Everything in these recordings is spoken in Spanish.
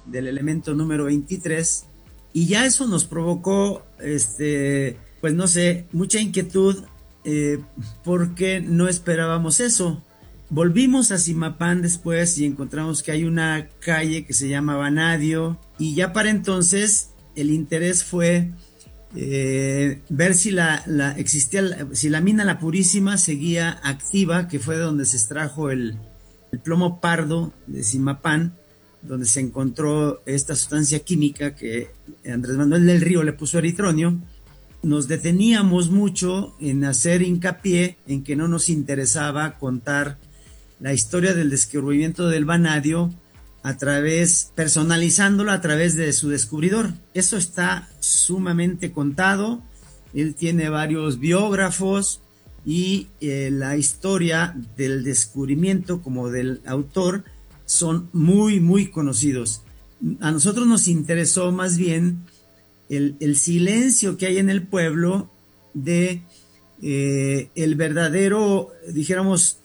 del elemento número 23, y ya eso nos provocó, pues no sé, mucha inquietud, porque no esperábamos eso. Volvimos a Zimapán después y encontramos que hay una calle que se llama Vanadio, y ya para entonces el interés fue ver si si la mina La Purísima seguía activa, que fue donde se extrajo el plomo pardo de Zimapán, donde se encontró esta sustancia química que Andrés Manuel del Río le puso eritronio. Nos deteníamos mucho en hacer hincapié en que no nos interesaba contar la historia del descubrimiento del vanadio personalizándola a través de su descubridor. Eso está sumamente contado. Él tiene varios biógrafos y la historia del descubrimiento como del autor son muy, muy conocidos. A nosotros nos interesó más bien el silencio que hay en el pueblo de el verdadero, dijéramos,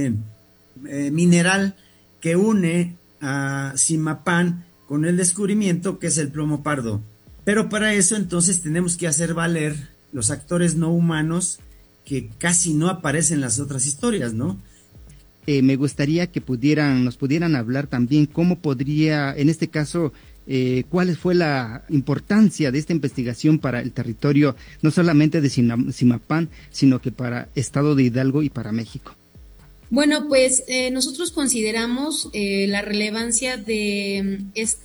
mineral que une a Zimapán con el descubrimiento, que es el plomo pardo. Pero para eso entonces tenemos que hacer valer los actores no humanos que casi no aparecen en las otras historias, ¿no? Me gustaría que nos pudieran hablar también cómo podría, en este caso, cuál fue la importancia de esta investigación para el territorio, no solamente de Zimapán, sino que para Estado de Hidalgo y para México. Bueno, pues nosotros consideramos la relevancia de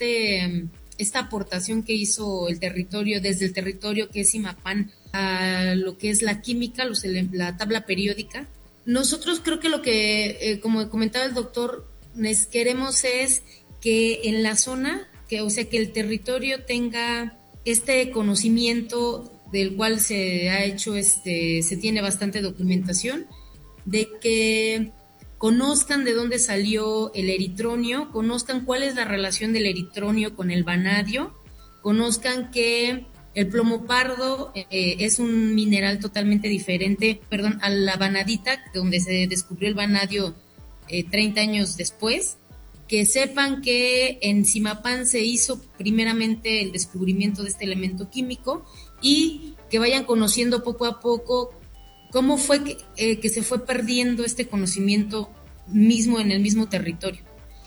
esta aportación que hizo el territorio, desde el territorio que es Zimapán a lo que es la química, la tabla periódica. Nosotros creo que lo que, como comentaba el doctor, queremos es que en la zona, que el territorio tenga este conocimiento del cual se ha hecho, se tiene bastante documentación, de que conozcan de dónde salió el eritronio, conozcan cuál es la relación del eritronio con el vanadio, conozcan que el plomo pardo es un mineral totalmente diferente, a la vanadita, donde se descubrió el vanadio 30 años después, que sepan que en Zimapán se hizo primeramente el descubrimiento de este elemento químico y que vayan conociendo poco a poco cómo fue que se fue perdiendo este conocimiento mismo en el mismo territorio.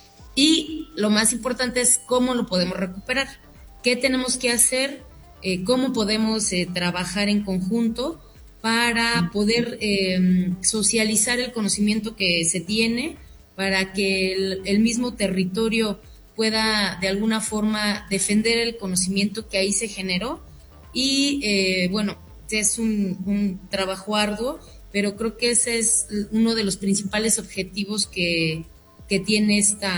Y lo más importante es cómo lo podemos recuperar, qué tenemos que hacer, cómo podemos trabajar en conjunto para poder socializar el conocimiento que se tiene, para que el mismo territorio pueda de alguna forma defender el conocimiento que ahí se generó. Y es un trabajo arduo, pero creo que ese es uno de los principales objetivos que tiene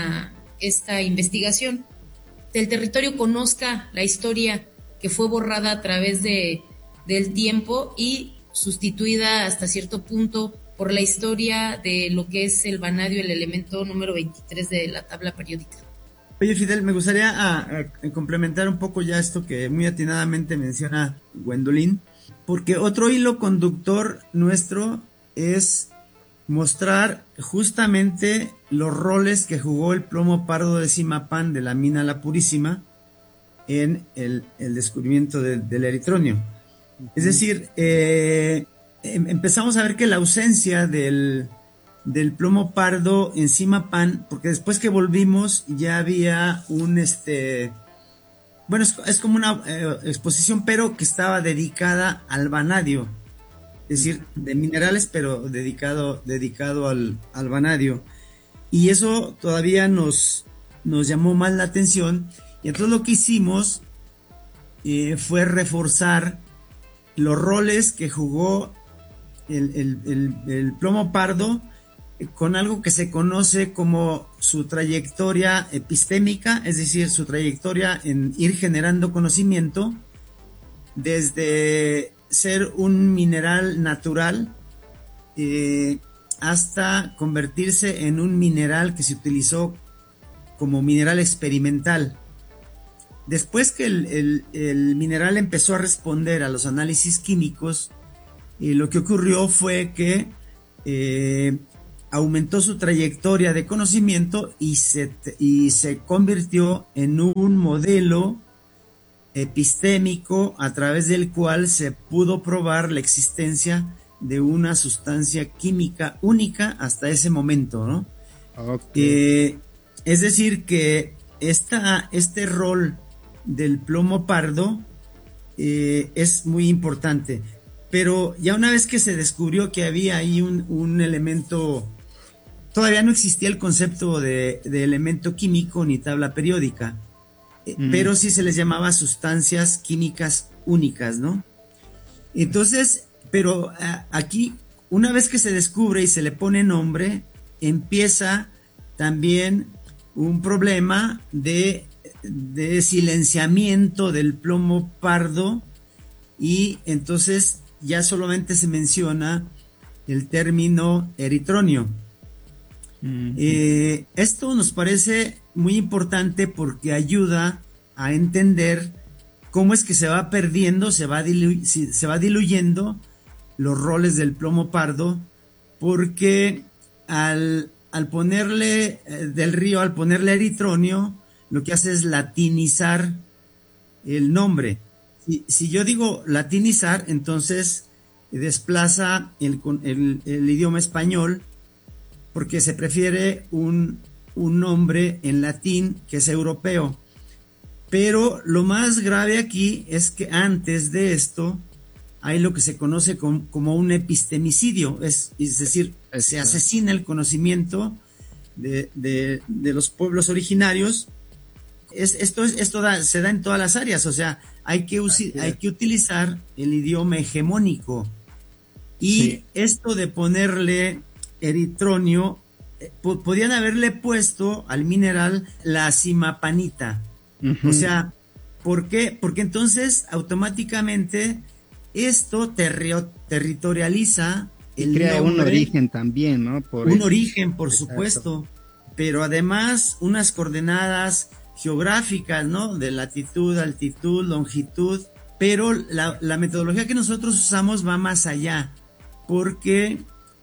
esta investigación. El territorio conozca la historia que fue borrada a través del tiempo y sustituida hasta cierto punto por la historia de lo que es el vanadio, el elemento número 23 de la tabla periódica. Oye, Fidel, me gustaría complementar un poco ya esto que muy atinadamente menciona Gwendolyn, porque otro hilo conductor nuestro es mostrar justamente los roles que jugó el plomo pardo de Zimapán de la mina La Purísima en el descubrimiento del eritronio. Es decir, empezamos a ver que la ausencia del plomo pardo en Zimapán, porque después que volvimos ya había es como una exposición, pero que estaba dedicada al vanadio, es decir, de minerales, pero dedicado al vanadio. Y eso todavía nos llamó más la atención, y entonces lo que hicimos fue reforzar los roles que jugó el plomo pardo con algo que se conoce como su trayectoria epistémica, es decir, su trayectoria en ir generando conocimiento desde ser un mineral natural hasta convertirse en un mineral que se utilizó como mineral experimental. Después que el mineral empezó a responder a los análisis químicos, lo que ocurrió fue que aumentó su trayectoria de conocimiento y se convirtió en un modelo epistémico a través del cual se pudo probar la existencia de una sustancia química única hasta ese momento, ¿no? Okay. Es decir, que este rol del plomo pardo es muy importante, pero ya una vez que se descubrió que había ahí un elemento, todavía no existía el concepto de elemento químico ni tabla periódica, pero sí se les llamaba sustancias químicas únicas, ¿no? Entonces, pero aquí, una vez que se descubre y se le pone nombre, empieza también un problema de silenciamiento del plomo pardo, y entonces ya solamente se menciona el término eritronio. Esto nos parece muy importante porque ayuda a entender cómo es que se va perdiendo, se va diluyendo los roles del plomo pardo, porque al ponerle del río, al ponerle eritronio, lo que hace es latinizar el nombre. Si yo digo latinizar, entonces desplaza el idioma español, porque se prefiere un nombre en latín que es europeo. Pero lo más grave aquí es que antes de esto hay lo que se conoce como un epistemicidio, es decir, se asesina el conocimiento de los pueblos originarios. Esto se da en todas las áreas, o sea, hay que utilizar el idioma hegemónico. Y esto de ponerle eritronio, podían haberle puesto al mineral la simapanita. O sea, ¿por qué? Porque entonces automáticamente esto territorializa el crea nombre, un origen también, ¿no? Origen, por supuesto, pero además unas coordenadas geográficas, ¿no? De latitud, altitud, longitud, pero la metodología que nosotros usamos va más allá, porque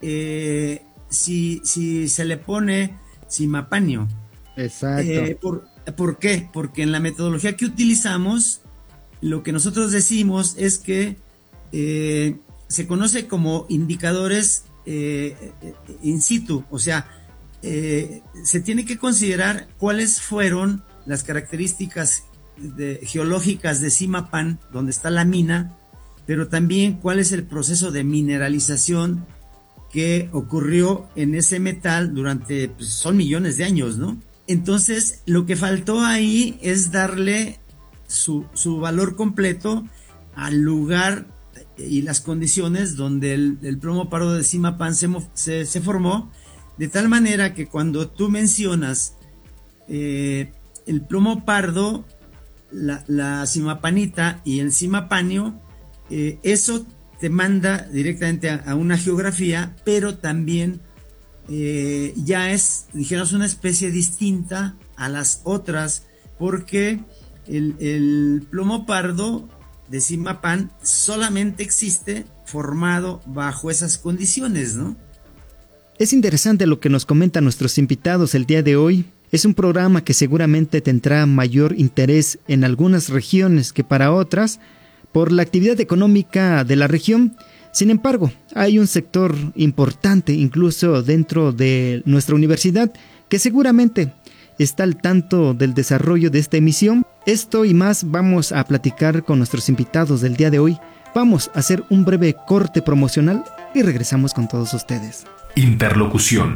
si se le pone simapanio. Exacto. ¿Por qué? Porque en la metodología que utilizamos, lo que nosotros decimos es que se conoce como indicadores in situ, o sea, se tiene que considerar cuáles fueron las características geológicas de Zimapán, donde está la mina, pero también cuál es el proceso de mineralización que ocurrió en ese metal durante, pues, son millones de años, ¿no? Entonces, lo que faltó ahí es darle su valor completo al lugar y las condiciones donde el plomo pardo de Zimapán se formó, de tal manera que cuando tú mencionas el plomo pardo, la simapanita y el simapanio, eso te manda directamente a una geografía, pero también ya es, dijéramos, una especie distinta a las otras, porque el plomo pardo de Zimapán solamente existe formado bajo esas condiciones, ¿no? Es interesante lo que nos comentan nuestros invitados el día de hoy. Es un programa que seguramente tendrá mayor interés en algunas regiones que para otras, por la actividad económica de la región. Sin embargo, hay un sector importante, incluso dentro de nuestra universidad, que seguramente está al tanto del desarrollo de esta emisión. Esto y más vamos a platicar con nuestros invitados del día de hoy. Vamos a hacer un breve corte promocional y regresamos con todos ustedes. Interlocución.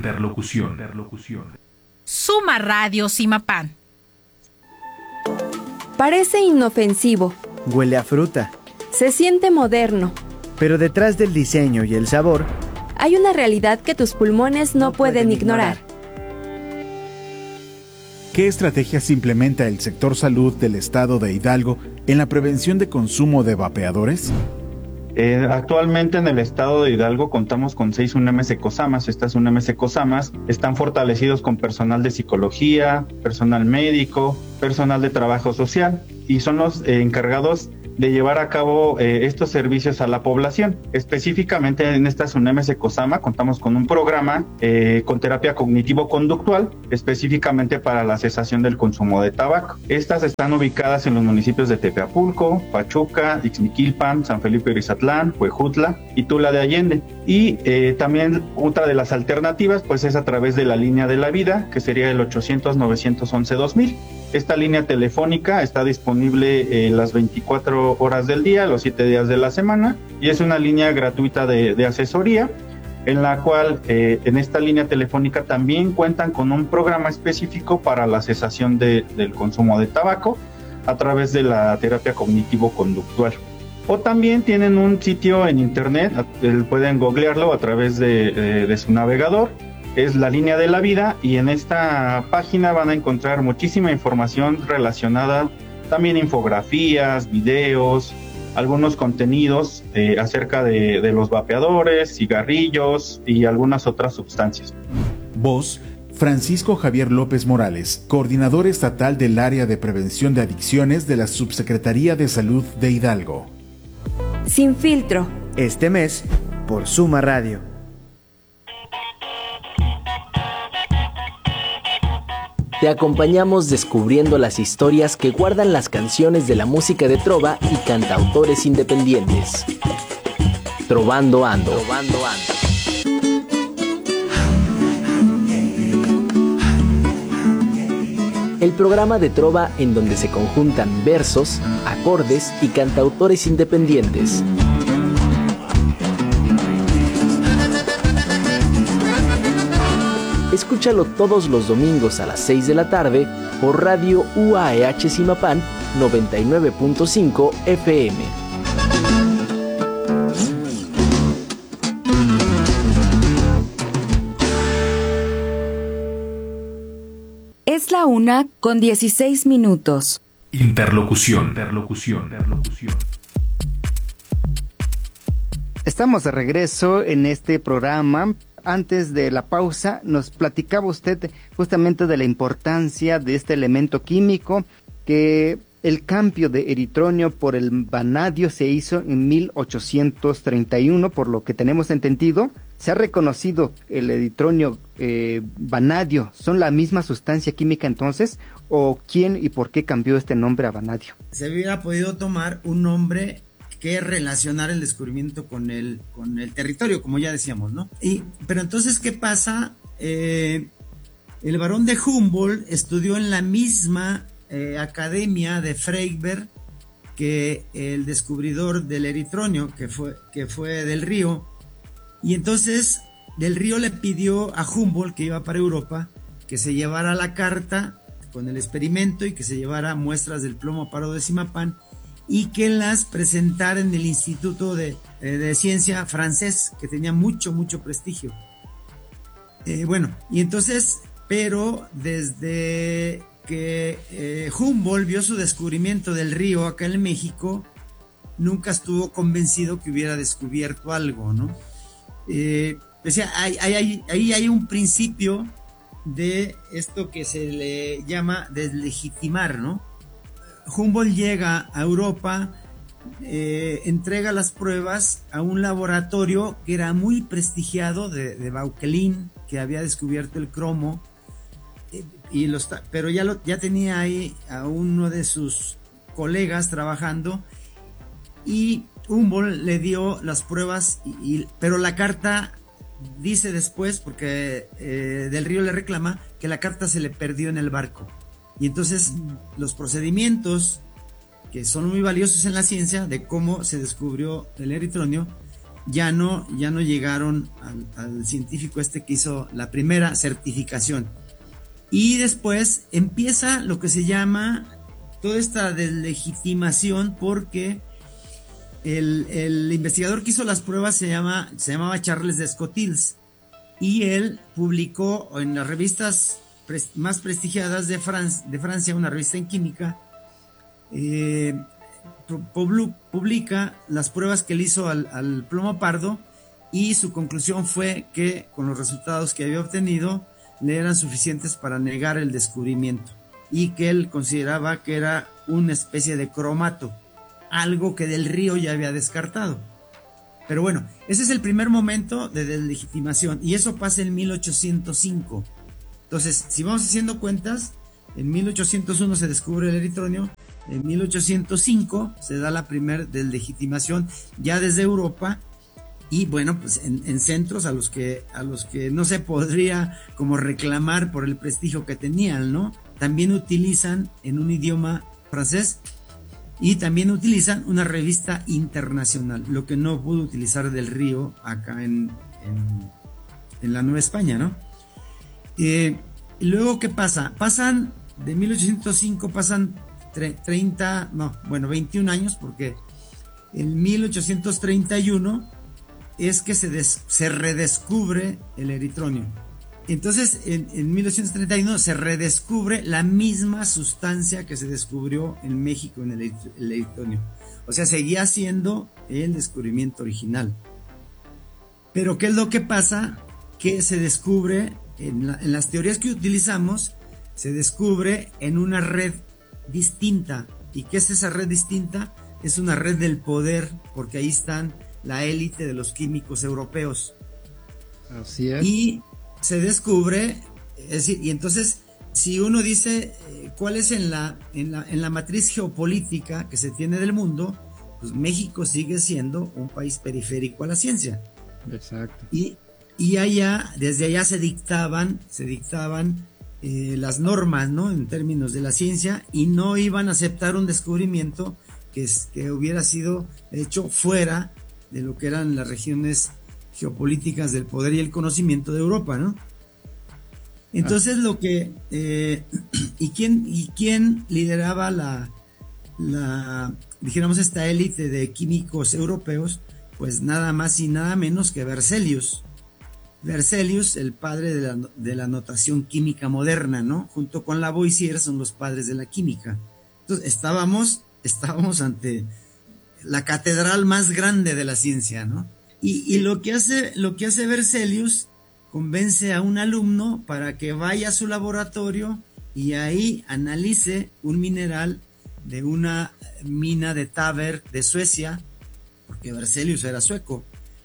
Suma Radio Zimapán. Parece inofensivo. Huele a fruta. Se siente moderno. Pero detrás del diseño y el sabor, hay una realidad que tus pulmones no pueden ignorar. ¿Qué estrategias implementa el sector salud del estado de Hidalgo en la prevención de consumo de vapeadores? Actualmente en el estado de Hidalgo contamos con 6 UNEMs Ecosamas. Estas UNEMs Ecosamas están fortalecidos con personal de psicología, personal médico, personal de trabajo social, y son los encargados de llevar a cabo estos servicios a la población. Específicamente en esta SUNEMES COSAMA contamos con un programa con terapia cognitivo-conductual, específicamente para la cesación del consumo de tabaco. Estas están ubicadas en los municipios de Tepeapulco, Pachuca, Ixmiquilpan, San Felipe Urizatlán, Huejutla y Tula de Allende. Y también otra de las alternativas pues es a través de la línea de la vida, que sería el 800-911-2000. Esta línea telefónica está disponible las 24 horas del día, los 7 días de la semana, y es una línea gratuita de asesoría, en la cual en esta línea telefónica también cuentan con un programa específico para la cesación del consumo de tabaco a través de la terapia cognitivo-conductual. O también tienen un sitio en internet, pueden googlearlo a través de su navegador. Es la línea de la vida, y en esta página van a encontrar muchísima información relacionada, también infografías, videos, algunos contenidos acerca de los vapeadores, cigarrillos y algunas otras sustancias. Voz: Francisco Javier López Morales, coordinador estatal del área de prevención de adicciones de la Subsecretaría de Salud de Hidalgo. Sin filtro. Este mes, por Suma Radio. Te acompañamos descubriendo las historias que guardan las canciones de la música de trova y cantautores independientes. Trovando Ando. El programa de trova en donde se conjuntan versos, acordes y cantautores independientes. Escúchalo todos los domingos a las 6 de la tarde por Radio UAEH Zimapán 99.5 FM. Es la 1:16. Interlocución. Estamos de regreso en este programa. Antes de la pausa nos platicaba usted justamente de la importancia de este elemento químico, que el cambio de eritronio por el vanadio se hizo en 1831, por lo que tenemos entendido. Se ha reconocido el eritronio, vanadio, ¿son la misma sustancia química entonces? ¿O quién y por qué cambió este nombre a vanadio? Se hubiera podido tomar un nombre que relacionar el descubrimiento con el territorio, como ya decíamos, ¿no? Pero entonces, ¿qué pasa? El barón de Humboldt estudió en la misma academia de Freiberg que el descubridor del eritronio, que fue Del Río, y entonces Del Río le pidió a Humboldt, que iba para Europa, que se llevara la carta con el experimento y que se llevara muestras del plomo pardo de Zimapán, y que las presentara en el Instituto de Ciencia francés, que tenía mucho prestigio. Y entonces, pero desde que Humboldt vio su descubrimiento del río acá en México, nunca estuvo convencido que hubiera descubierto algo, ¿no? Ahí hay un principio de esto que se le llama deslegitimar, ¿no? Humboldt llega a Europa, entrega las pruebas a un laboratorio que era muy prestigiado de Vauquelin, que había descubierto el cromo, pero ya tenía ahí a uno de sus colegas trabajando, y Humboldt le dio las pruebas, pero la carta dice después, porque Del Río le reclama, que la carta se le perdió en el barco. Y entonces los procedimientos que son muy valiosos en la ciencia de cómo se descubrió el eritronio ya no llegaron al científico que hizo la primera certificación. Y después empieza lo que se llama toda esta deslegitimación, porque el investigador que hizo las pruebas se llamaba Charles Descoteils, y él publicó en las revistas más prestigiadas de Francia, una revista en química, publica las pruebas que él hizo al plomo pardo, y su conclusión fue que con los resultados que había obtenido le eran suficientes para negar el descubrimiento, y que él consideraba que era una especie de cromato. algo que Del Río ya había descartado. Pero bueno, ese es el primer momento de deslegitimación y eso pasa en 1805. Entonces, si vamos haciendo cuentas, en 1801 se descubre el eritronio, en 1805 se da la primera deslegitimación ya desde Europa y bueno, pues en centros a los que no se podría como reclamar por el prestigio que tenían, ¿no? También utilizan en un idioma francés y también utilizan una revista internacional, lo que no pudo utilizar Del Río acá en la Nueva España, ¿no? Y luego, ¿qué pasa? Pasan, de 1805 pasan 21 años, porque en 1831 es que se redescubre el eritronio. Entonces, en 1831 se redescubre la misma sustancia que se descubrió en México en el eritronio. O sea, seguía siendo el descubrimiento original. Pero ¿qué es lo que pasa? Que se descubre, en las teorías que utilizamos, se descubre en una red distinta. ¿Y qué es esa red distinta? Es una red del poder, porque ahí están la élite de los químicos europeos. Así es. Y se descubre, es decir, y entonces si uno dice cuál es en la matriz geopolítica que se tiene del mundo, pues México sigue siendo un país periférico a la ciencia. Exacto. Y desde allá se dictaban las normas, ¿no? En términos de la ciencia, y no iban a aceptar un descubrimiento que hubiera sido hecho fuera de lo que eran las regiones geopolíticas del poder y el conocimiento de Europa, ¿no? Entonces lo que ¿y quién lideraba dijéramos esta élite de químicos europeos? Pues nada más y nada menos que Berzelius, el padre de la notación química moderna, ¿no? Junto con Lavoisier son los padres de la química. Entonces estábamos ante la catedral más grande de la ciencia, ¿no? Y lo que hace Berzelius, convence a un alumno para que vaya a su laboratorio y ahí analice un mineral de una mina de Taber de Suecia, porque Berzelius era sueco,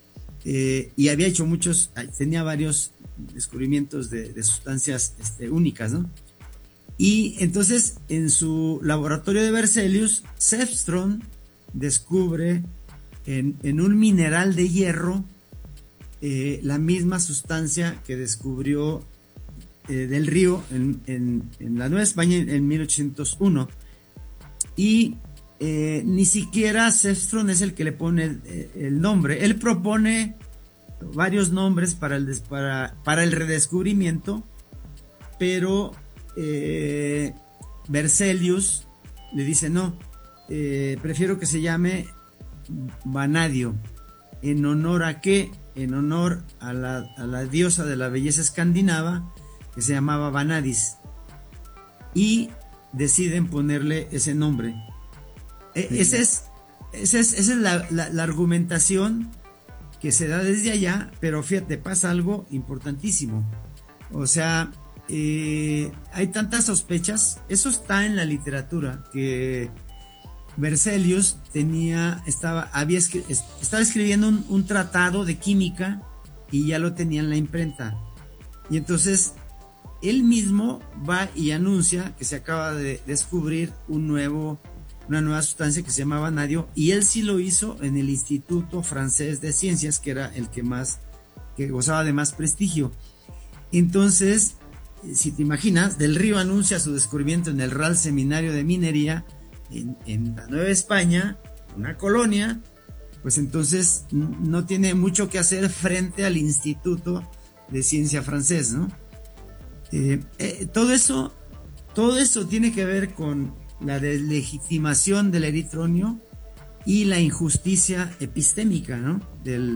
y había hecho tenía varios descubrimientos de sustancias únicas, ¿no? Y entonces en su laboratorio de Berzelius, Sevström descubre en un mineral de hierro la misma sustancia que descubrió Del Río en la Nueva España en 1801. Y ni siquiera Sevström es el que le pone el nombre. Él propone varios nombres para el redescubrimiento, pero Berzelius le dice no, prefiero que se llame vanadio. ¿En honor a qué? En honor a la diosa de la belleza escandinava que se llamaba Vanadis, y deciden ponerle ese nombre. Esa es la argumentación que se da desde allá, pero fíjate, pasa algo importantísimo. O sea, hay tantas sospechas, eso está en la literatura, que Berzelius estaba escribiendo un tratado de química y ya lo tenía en la imprenta. Y entonces él mismo va y anuncia que se acaba de descubrir una nueva sustancia que se llama vanadio, y él sí lo hizo en el Instituto Francés de Ciencias, que era el que gozaba de más prestigio. Entonces, si te imaginas, Del Río anuncia su descubrimiento en el Real Seminario de Minería en la Nueva España, una colonia, pues entonces no tiene mucho que hacer frente al Instituto de Ciencia francés, ¿no? Todo eso tiene que ver con la deslegitimación del eritronio y la injusticia epistémica, ¿no? del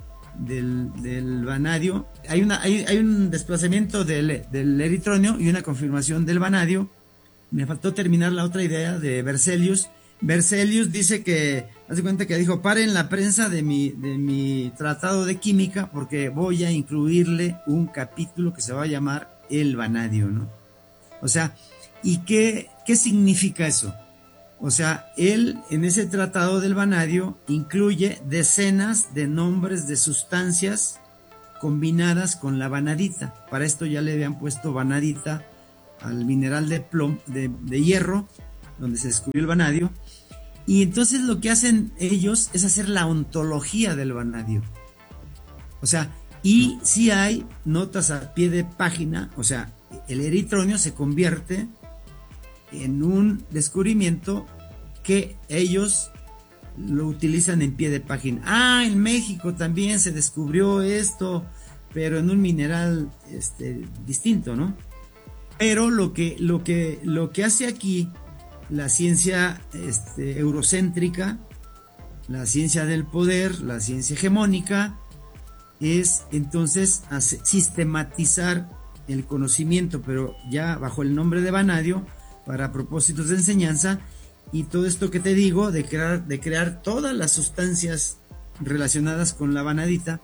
vanadio. Hay un desplazamiento del eritronio y una confirmación del vanadio. Me faltó terminar la otra idea de Berzelius. Berzelius dice que, haz de cuenta que dijo, paren la prensa de mi tratado de química porque voy a incluirle un capítulo que se va a llamar el vanadio, ¿no? O sea, ¿y qué significa eso? O sea, él en ese tratado del vanadio incluye decenas de nombres de sustancias combinadas con la vanadita. Para esto ya le habían puesto vanadita al mineral de plomo, de hierro, donde se descubrió el vanadio. Y entonces lo que hacen ellos es hacer la ontología del vanadio. O sea, y sí hay notas a pie de página, o sea, el eritronio se convierte en un descubrimiento que ellos lo utilizan en pie de página. En México también se descubrió esto, pero en un mineral distinto, ¿no? Pero lo que hace aquí la ciencia eurocéntrica, la ciencia del poder, la ciencia hegemónica, es entonces sistematizar el conocimiento, pero ya bajo el nombre de vanadio, para propósitos de enseñanza, y todo esto que te digo, de crear todas las sustancias relacionadas con la vanadita,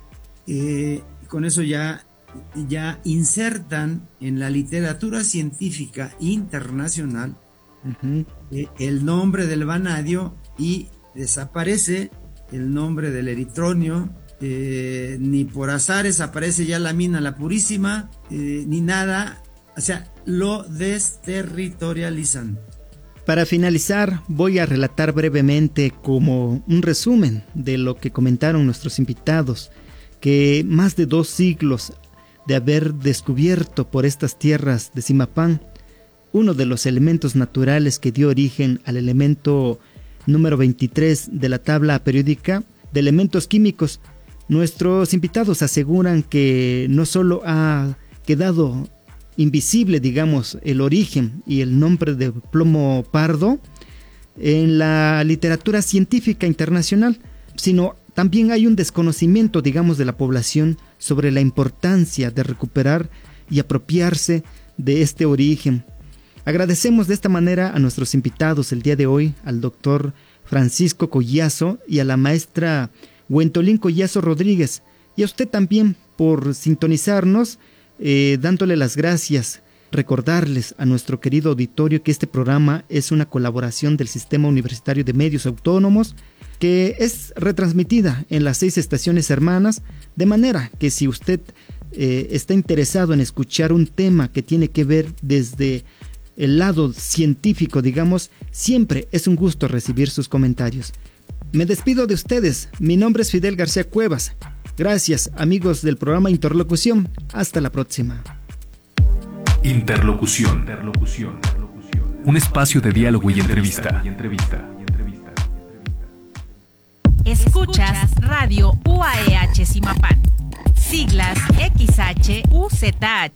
con eso ya insertan en la literatura científica internacional el nombre del vanadio, y desaparece el nombre del eritronio. Ni por azares aparece ya la mina La Purísima, ni nada, o sea, lo desterritorializan. Para finalizar, voy a relatar brevemente como un resumen de lo que comentaron nuestros invitados, que más de 2 siglos de haber descubierto por estas tierras de Zimapán uno de los elementos naturales que dio origen al elemento número 23 de la tabla periódica de elementos químicos. Nuestros invitados aseguran que no solo ha quedado invisible, digamos, el origen y el nombre de plomo pardo en la literatura científica internacional, sino también hay un desconocimiento, digamos, de la población sobre la importancia de recuperar y apropiarse de este origen. Agradecemos de esta manera a nuestros invitados el día de hoy, al doctor Francisco Collazo y a la maestra Wentolín Collazo Rodríguez, y a usted también por sintonizarnos, dándole las gracias. Recordarles a nuestro querido auditorio que este programa es una colaboración del Sistema Universitario de Medios Autónomos, que es retransmitida en las 6 estaciones hermanas, de manera que si usted está interesado en escuchar un tema que tiene que ver desde el lado científico, digamos, siempre es un gusto recibir sus comentarios. Me despido de ustedes. Mi nombre es Fidel García Cuevas. Gracias, amigos del programa Interlocución. Hasta la próxima. Interlocución. Un espacio de diálogo y entrevista. Escuchas Radio UAEH Zimapán. Siglas XHUZH.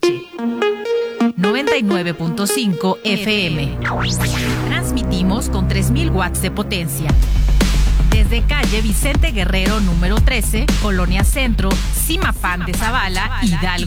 99.5 FM. Transmitimos con 3000 watts de potencia. Desde calle Vicente Guerrero número 13, Colonia Centro, Zimapán de Zavala, Hidalgo.